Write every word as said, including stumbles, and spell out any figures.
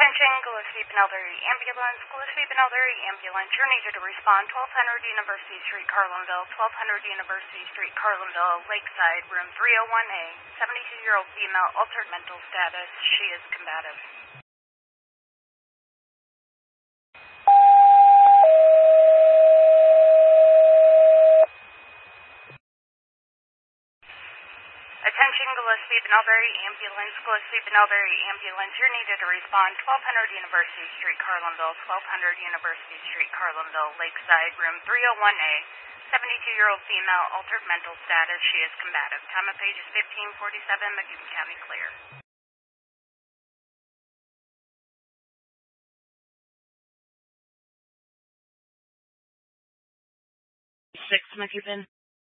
Attention, Gillespie Peneldery Ambulance. Gillespie Peneldery Ambulance. You're needed to respond. twelve hundred University Street, Carlinville. twelve hundred University Street, Carlinville, Lakeside, room three oh one A. seventy-two-year-old female, altered mental status. She is combative. Attention, Gillespie Peneldery Ambulance. Gillespie Peneldery Ambulance. You're needed to respond. twelve hundred University Street, Carlinville. twelve hundred University Street, Carlinville, Lakeside, room three oh one A. seventy-two-year-old female, altered mental status. She is combative. Time of page is fifteen forty-seven. McEwen County clear. Six, McEwen.